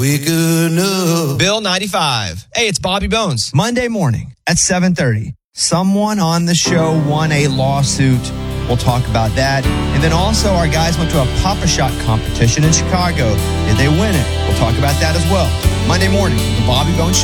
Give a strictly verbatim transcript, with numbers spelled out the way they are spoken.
Waking up. Bill ninety-five. Hey, it's Bobby Bones. Monday morning at seven thirty, someone on the show won a lawsuit. We'll talk about that. And then also our guys went to a Pop-A-Shot competition in Chicago. Did they win it? We'll talk about that as well. Monday morning, the Bobby Bones Show.